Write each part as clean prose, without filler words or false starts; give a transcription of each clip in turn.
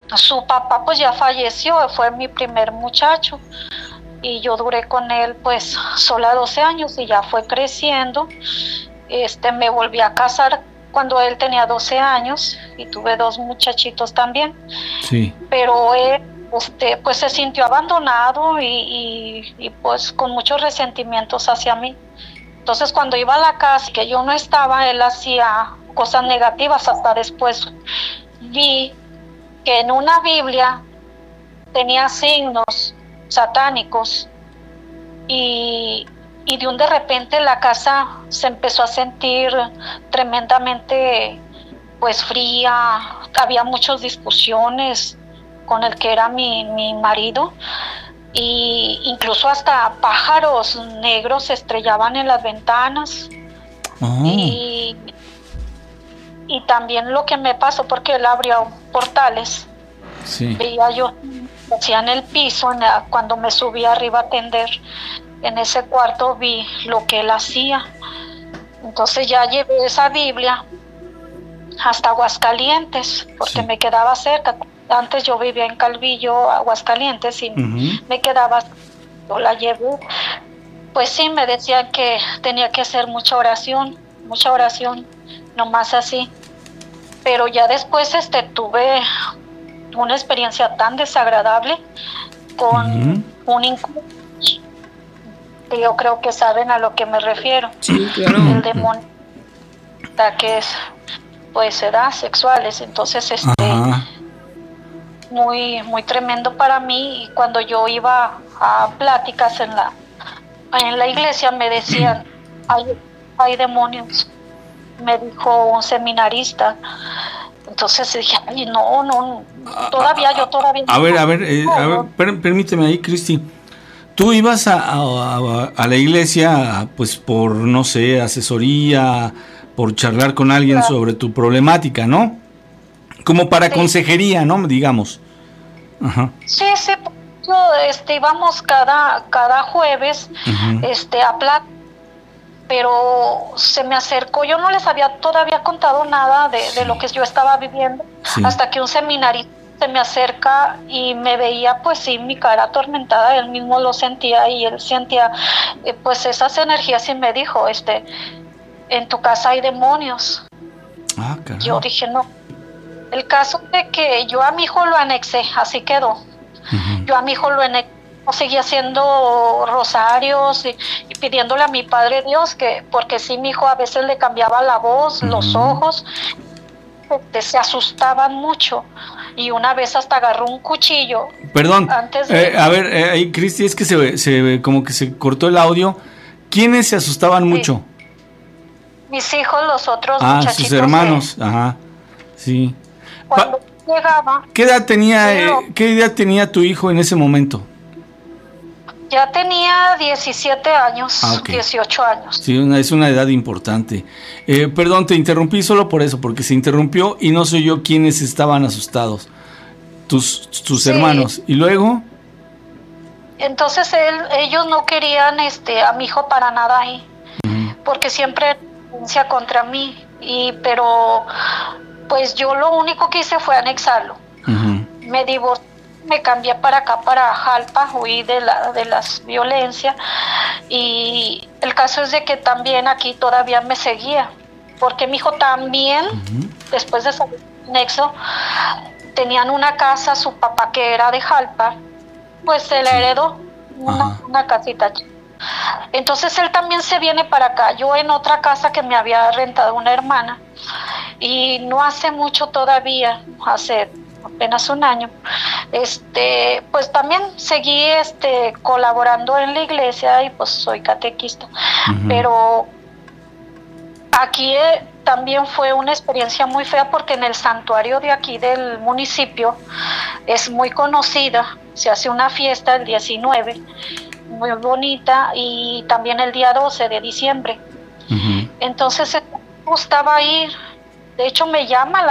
Su papá pues ya falleció, fue mi primer muchacho y yo duré con él pues sola 12 años y ya fue creciendo. Me volví a casar cuando él tenía 12 años y tuve 2 muchachitos también, Sí. pero él pues se sintió abandonado y pues con muchos resentimientos hacia mí. Entonces cuando iba a la casa que yo no estaba, él hacía cosas negativas. Hasta después vi que en una Biblia tenía signos satánicos y de repente la casa se empezó a sentir tremendamente pues fría. Había muchas discusiones con el que era mi marido, y incluso hasta pájaros negros se estrellaban en las ventanas. Oh. Y también lo que me pasó, porque él abrió portales, Sí. veía yo hacía en el piso, cuando me subí arriba a atender en ese cuarto, vi lo que él hacía. Entonces ya llevé esa Biblia hasta Aguascalientes, porque me quedaba cerca. Antes yo vivía en Calvillo, Aguascalientes, y me quedaba, yo la llevé. Pues sí, me decían que tenía que hacer mucha oración, nomás así. Pero ya después tuve una experiencia tan desagradable con un incubus, que yo creo que saben a lo que me refiero. Sí, claro. El demonio, ataques pues sexuales. Entonces muy muy tremendo para mí. Y cuando yo iba a pláticas en la iglesia, me decían hay demonios, me dijo un seminarista. Entonces dije, ay, no, todavía. A ver, permíteme ahí, Cristi. Tú ibas a la iglesia, pues por, no sé, asesoría, por charlar con alguien sobre tu problemática, ¿no? Como para consejería, ¿no? Digamos. Ajá. Sí, yo, íbamos cada jueves, a plática. Pero se me acercó, yo no les había todavía contado nada de lo que yo estaba viviendo, hasta que un seminarista se me acerca y me veía, pues sí, mi cara atormentada. Él mismo lo sentía, y él sentía pues esas energías, y me dijo, en tu casa hay demonios. Yo dije, no. El caso de que yo a mi hijo lo anexé, así quedó. Yo a mi hijo lo anexé, seguía haciendo rosarios y pidiéndole a mi Padre Dios, porque sí, mi hijo a veces le cambiaba la voz, los ojos, se asustaban mucho, y una vez hasta agarró un cuchillo. Perdón, a ver, ahí, Cristi, es que se como que se cortó el audio. ¿Quiénes se asustaban mucho? Mis hijos, los otros muchachitos. Sus hermanos, ajá, sí. Cuando llegaba. ¿Qué edad tenía tu hijo en ese momento? Ya tenía 17 años, 18 años. Sí, es una edad importante. Perdón, te interrumpí solo por eso, porque se interrumpió y no soy yo quienes estaban asustados. Tus hermanos. ¿Y luego? Entonces ellos no querían a mi hijo para nada ahí, porque siempre denuncia contra mí, pero pues yo lo único que hice fue anexarlo. Me divorcié, me cambié para acá, para Jalpa, huí de las violencias, y el caso es de que también aquí todavía me seguía, porque mi hijo también, después de salir del anexo, tenían una casa, su papá, que era de Jalpa, pues se le heredó una casita. Entonces él también se viene para acá, yo en otra casa que me había rentado una hermana, y no hace mucho todavía, hace apenas un año, pues también seguí colaborando en la iglesia, y pues soy catequista. Pero aquí también fue una experiencia muy fea, porque en el santuario de aquí del municipio es muy conocida, se hace una fiesta el 19, muy bonita, y también el día 12 de diciembre. Entonces me gustaba ir. De hecho, me llama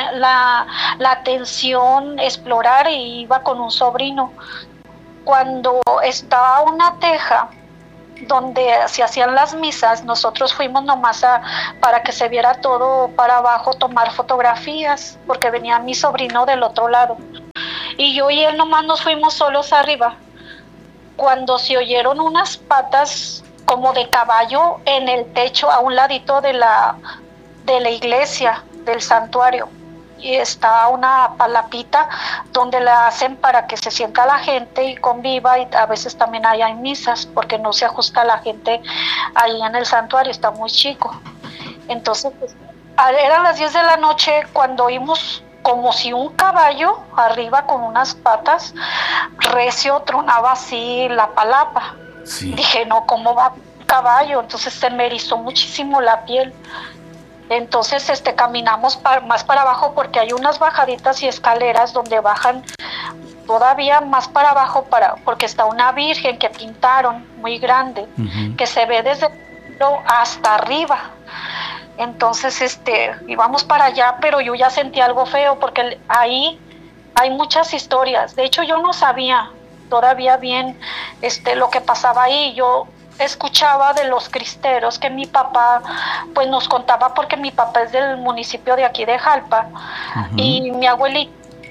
la atención explorar, y iba con un sobrino. Cuando estaba una teja donde se hacían las misas, nosotros fuimos nomás para que se viera todo para abajo, tomar fotografías, porque venía mi sobrino del otro lado. y yo y él nomás nos fuimos solos arriba, cuando se oyeron unas patas como de caballo en el techo a un ladito de la iglesia, del santuario, y está una palapita donde la hacen para que se sienta la gente y conviva, y a veces también hay misas porque no se ajusta la gente ahí en el santuario, está muy chico. Entonces pues, eran las 10 de la noche cuando oímos como si un caballo arriba con unas patas recio tronaba así la palapa. Sí. Dije, no, ¿cómo va un caballo? Entonces se me erizó muchísimo la piel. Entonces caminamos más para abajo porque hay unas bajaditas y escaleras donde bajan todavía más para abajo porque está una virgen que pintaron muy grande, que se ve desde hasta arriba. Entonces íbamos para allá, pero yo ya sentí algo feo porque ahí hay muchas historias. De hecho yo no sabía todavía bien lo que pasaba ahí. Yo escuchaba de los cristeros que mi papá pues nos contaba, porque mi papá es del municipio de aquí de Jalpa, y mi abuelita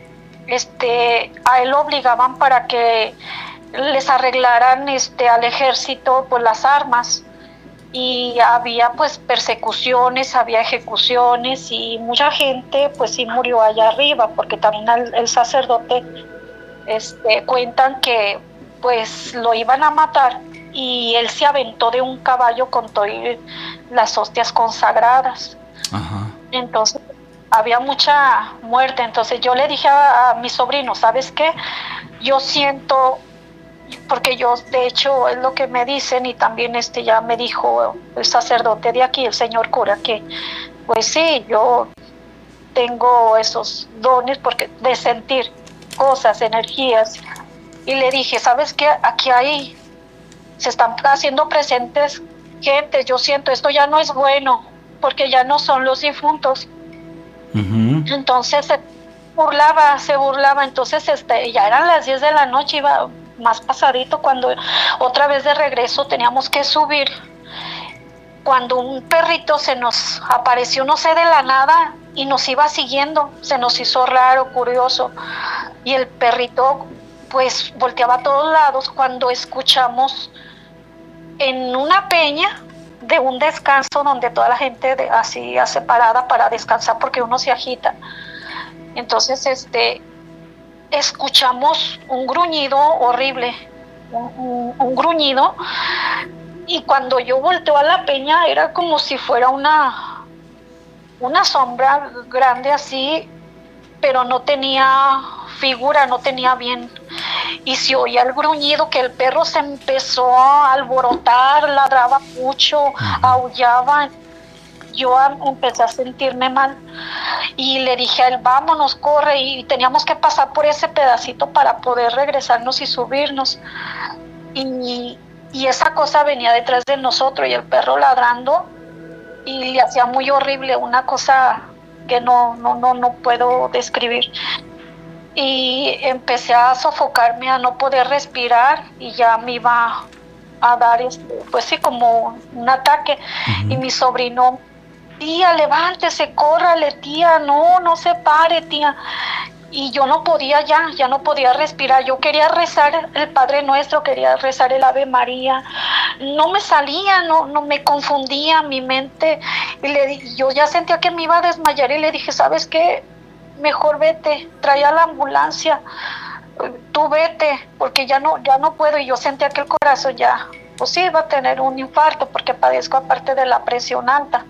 a él lo obligaban para que les arreglaran al ejército pues las armas, y había pues persecuciones, había ejecuciones, y mucha gente pues sí murió allá arriba, porque también el sacerdote cuentan que pues lo iban a matar y él se aventó de un caballo con todas las hostias consagradas. Entonces había mucha muerte. Entonces yo le dije a mi sobrino, ¿sabes qué? Yo siento, porque yo de hecho es lo que me dicen, y también ya me dijo el sacerdote de aquí, el señor cura, que pues sí, yo tengo esos dones porque de sentir cosas, energías. Y le dije, ¿sabes qué? Aquí se están haciendo presentes gente, yo siento, esto ya no es bueno, porque ya no son los difuntos. Entonces se burlaba, entonces ya eran las 10 de la noche, iba más pasadito, cuando otra vez de regreso teníamos que subir, cuando un perrito se nos apareció, no sé, de la nada, y nos iba siguiendo. Se nos hizo raro, curioso, y el perrito pues volteaba a todos lados cuando escuchamos en una peña de un descanso donde toda la gente así hace parada para descansar porque uno se agita. Entonces escuchamos un gruñido horrible, un gruñido, y cuando yo volteo a la peña era como si fuera una sombra grande así, pero no tenía figura, no tenía bien, y se oía el gruñido, que el perro se empezó a alborotar, ladraba mucho, aullaba. Yo empecé a sentirme mal y le dije a él, vámonos, corre, y teníamos que pasar por ese pedacito para poder regresarnos y subirnos, y esa cosa venía detrás de nosotros y el perro ladrando, y le hacía muy horrible, una cosa que no puedo describir. Y empecé a sofocarme, a no poder respirar, y ya me iba a dar pues sí, como un ataque. Y mi sobrino, tía, levántese, córrale, tía, no se pare, tía. Y yo no podía ya no podía respirar. Yo quería rezar el Padre Nuestro, quería rezar el Ave María, no me salía, no me confundía mi mente, y yo ya sentía que me iba a desmayar, y le dije, ¿sabes qué? Mejor vete, trae a la ambulancia, tú vete, porque ya no puedo. Y yo sentía que el corazón ya pues iba a tener un infarto, porque padezco aparte de la presión alta.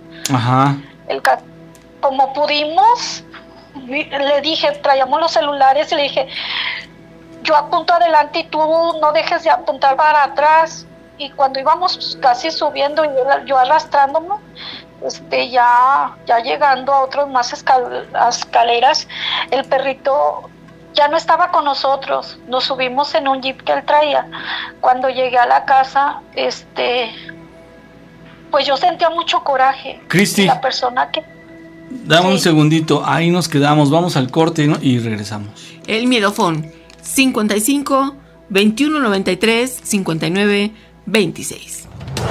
Como pudimos, le dije, traíamos los celulares, y le dije, yo apunto adelante y tú no dejes de apuntar para atrás. Y cuando íbamos casi subiendo, y yo arrastrándome, ya llegando a otras más escaleras, el perrito ya no estaba con nosotros. Nos subimos en un jeep que él traía. Cuando llegué a la casa, pues yo sentía mucho coraje. Cristi, la persona que... Dame un segundito, ahí nos quedamos, vamos al corte, ¿no? Y regresamos. El Miedofón, 55 21 93 59 26.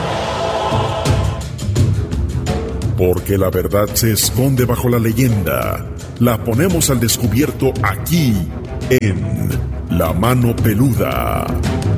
Porque la verdad se esconde bajo la leyenda. La ponemos al descubierto aquí, en La Mano Peluda.